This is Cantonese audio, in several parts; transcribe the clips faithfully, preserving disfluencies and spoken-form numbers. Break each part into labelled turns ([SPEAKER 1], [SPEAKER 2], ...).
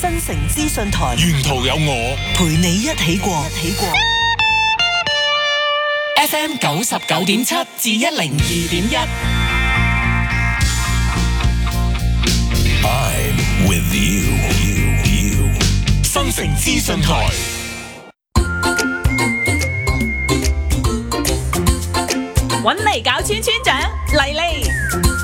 [SPEAKER 1] 新城資訊台，
[SPEAKER 2] 沿途有我
[SPEAKER 1] 陪你一起過。一起過
[SPEAKER 3] F M 九十九點七至一零二點一。
[SPEAKER 2] I'm with you, you, you. 新城資訊台。
[SPEAKER 4] 搵嚟搞村村長嚟嚟。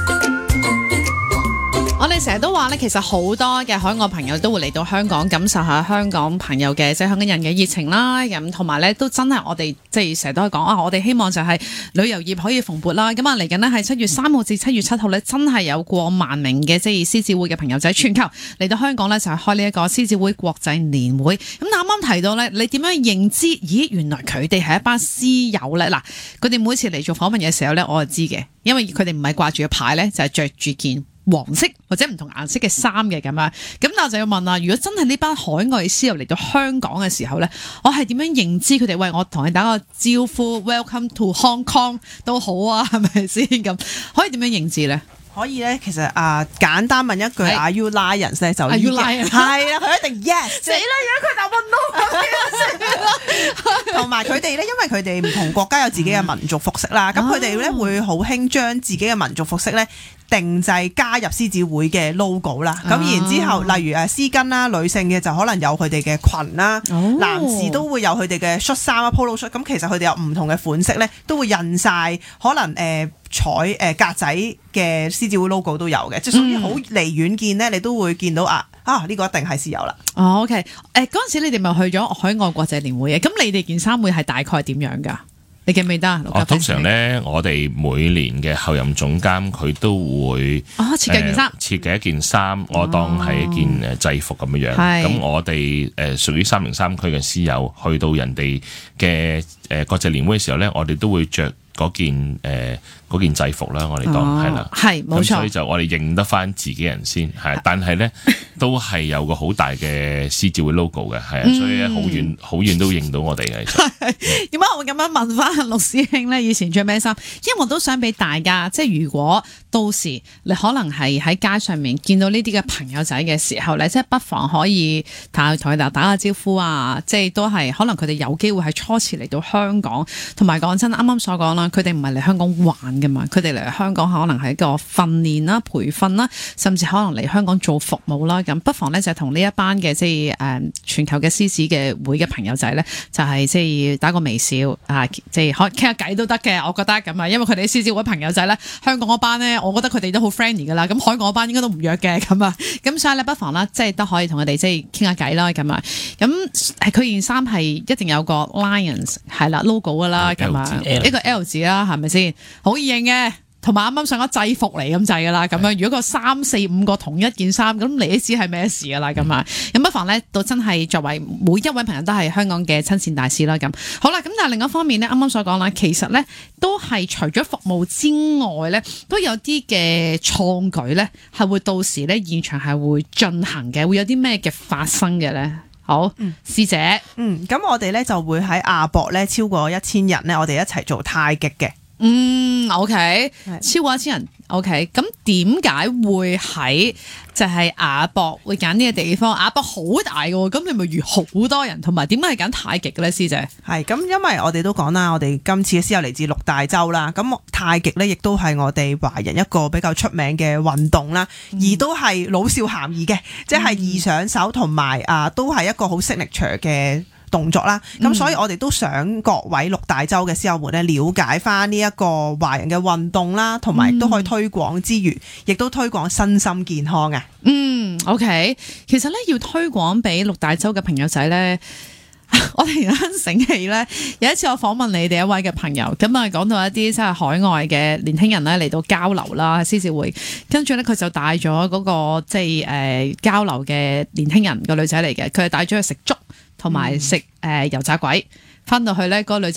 [SPEAKER 5] 我哋成日都話咧，其實好多嘅海外朋友都會嚟到香港感受下香港朋友嘅即係香港人嘅熱情啦，咁同埋咧都真係我哋即係成日都係講啊，我哋希望就係旅遊業可以蓬勃啦。咁啊嚟緊呢係七月三號至七月七號咧，真係有過萬名嘅即係獅子會嘅朋友仔全球嚟到香港咧，就係開呢一個獅子會國際年會。咁啱啱提到咧，你點樣認知？咦，原來佢哋係一班獅友咧。嗱，佢哋每次嚟做訪問嘅時候咧，我就知嘅，因為佢哋唔係掛住個牌咧，就係着住件黃色或者唔同顏色嘅衫嘅咁樣，咁但係就要問啦，如果真係呢班海外獅友嚟到香港嘅時候呢，我係點樣認知佢哋？喂，我同你打個招呼 ，Welcome to Hong Kong 都好啊，係咪先？咁可以點樣認知呢？
[SPEAKER 6] 可以咧，其實啊、呃，簡單問一句 Are you lions 咧就已經係啦，佢一定 yes。死啦！而家佢答問 no，同埋佢哋咧，因為佢哋唔同國家有自己嘅民族服飾啦，咁佢哋咧會好興將自己嘅民族服飾咧定製加入獅子會嘅 logo 啦。咁、啊、然之後，例如誒絲巾啦，女性嘅就可能有佢哋嘅裙啦，哦、男士都會有佢哋嘅恤衫啊 polo 恤。咁其實佢哋有唔同嘅款式咧，都會印晒可能誒。呃彩誒格仔嘅獅子會 logo 都有嘅，即係屬於好離遠見咧，你都會見到啊啊呢、呢個一定係獅友啦。
[SPEAKER 5] 哦 OK，誒嗰陣時你哋咪去咗海外國際年會嘅，咁你哋件衫會係大概點樣㗎？你記唔記得啊？
[SPEAKER 7] 哦，通常咧，我哋每年嘅候任總監佢都會
[SPEAKER 5] 哦設計件衫，
[SPEAKER 7] 設計一件衫，我當係一件誒制服咁樣樣。咁我哋誒屬於三零三區嘅獅友，去到人哋嘅誒國際年會嘅時候咧，我哋都會着嗰件誒嗰件制服啦，我哋當係啦，
[SPEAKER 5] 係冇錯。
[SPEAKER 7] 咁所以就我哋認得翻自己人先，係，但係咧都係有個好大嘅獅子會 logo 嘅，係啊，所以好遠好遠都認到我哋嘅。
[SPEAKER 5] 點解我會咁樣問翻陸師兄咧？以前着咩衫？因為我都想俾大家，即係如果到時你可能係喺街上面見到呢啲嘅朋友仔嘅時候咧，即係不妨可以同佢哋打下招呼啊！即係都係可能佢哋有機會係初次嚟到香港，同埋講真，啱啱所講啦。佢哋唔係嚟香港玩噶嘛，佢哋嚟香港可能係一個訓練啦、培訓啦，甚至可能嚟香港做服務啦。咁不妨咧就同呢一班嘅即係誒全球嘅獅子嘅會嘅朋友仔咧，就係即係打個微笑啊，即係可傾下偈都得嘅。我覺得咁啊，因為佢哋獅子會朋友仔咧，香港嗰班咧，我覺得佢哋都好 friendly 噶啦。咁海外嗰班應該都唔弱嘅咁啊。咁所以咧，不妨啦，即係都可以同佢哋即係傾下偈啦。咁啊，咁佢件衫係一定有個 Lions 係啦 logo 噶啦，咁啊一個 L 字啦，係咪先？好易認嘅，同埋啱啱上咗制服嚟咁滯噶啦。咁樣如果個三四五個同一件衫，咁你都知係咩事噶啦。咁啊，咁不妨咧，到真係作為每一位朋友都係香港嘅親善大使啦。咁好啦，咁但係另一方面咧，啱啱所講啦，其實咧都係除咗服務之外咧，都有啲嘅創舉咧，係會到時咧現場係會進行嘅，會有啲咩嘅發生嘅咧？好，嗯、師姐，
[SPEAKER 6] 嗯，咁我哋咧就會喺亞博咧超過一千人咧，我哋一齊做太極嘅。
[SPEAKER 5] 嗯 ，OK，超過一千人 ，OK，咁點解會喺就係亞博會揀呢個地方？亞博好大嘅喎，咁你咪預好多人，同埋點解係揀太極嘅咧？師姐
[SPEAKER 6] 係咁，因為我哋都講啦，我哋今次嘅獅友嚟自六大洲啦，咁太極咧亦都係我哋華人一個比較出名嘅運動啦，嗯、而都係老少咸宜嘅，即係易上手，同埋啊都係一個好 signature 嘅動作啦，咁所以我哋都想各位六大洲嘅獅友們咧了解翻呢一個華人嘅運動啦，同埋都可以推廣之餘，亦都推廣身心健康啊。
[SPEAKER 5] 嗯 ，OK， 其實咧要推廣俾六大洲嘅朋友仔咧。我突然間醒起咧，有一次我訪問你哋一位嘅朋友，咁啊講到一啲即係海外嘅年輕人咧嚟到交流啦，獅子會，跟住咧佢就帶咗嗰個即係誒交流嘅年輕人個女仔嚟嘅，佢係帶咗去食粥同埋食誒油炸鬼，翻到去咧嗰個女仔。